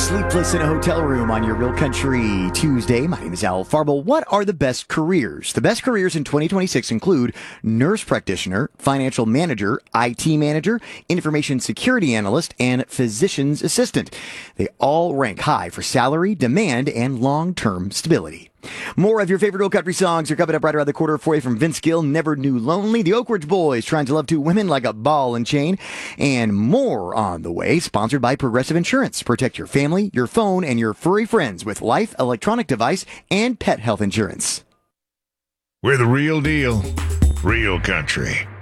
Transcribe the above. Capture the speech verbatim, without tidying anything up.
Sleepless in a hotel room on your Real Country Tuesday. My name is Al Farble. What are the best careers? The best careers in twenty twenty-six include nurse practitioner, financial manager, I T manager, information security analyst, and physician's assistant. They all rank high for salary, demand, and long-term stability. More of your favorite Real Country songs are coming up right around the corner for you from Vince Gill, Never Knew Lonely, the Oak Ridge Boys, Trying to Love Two Women Like a Ball and Chain, and more on the way, sponsored by Progressive Insurance. Protect your family, your phone, and your furry friends with life, electronic device, and pet health insurance. We're the real deal, Real Country.